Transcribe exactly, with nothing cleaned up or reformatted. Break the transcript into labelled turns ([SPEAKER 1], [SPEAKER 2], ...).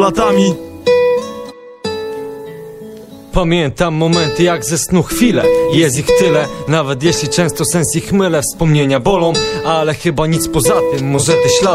[SPEAKER 1] latami.
[SPEAKER 2] Pamiętam momenty jak ze snu chwile. Jest ich tyle, nawet jeśli często sens ich mylę. Wspomnienia bolą, ale chyba nic poza tym. Może te ślady